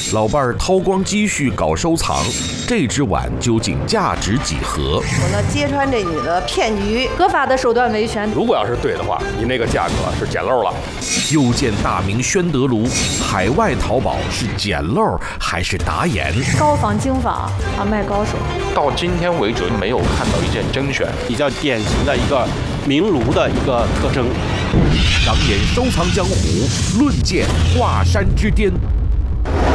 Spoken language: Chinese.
老伴儿掏光积蓄搞收藏，这只碗究竟价值几何？ 我呢揭穿这女的骗局， 合法的手段维权。 如果要是对的话，你那个价格是捡漏了。 又见大明宣德炉，海外淘宝是捡漏还是打眼？ 高仿精仿啊，卖高手。 到今天为止，没有看到一件真选， 比较典型的一个明炉的一个特征。 长眼收藏江湖，论剑华山之巅。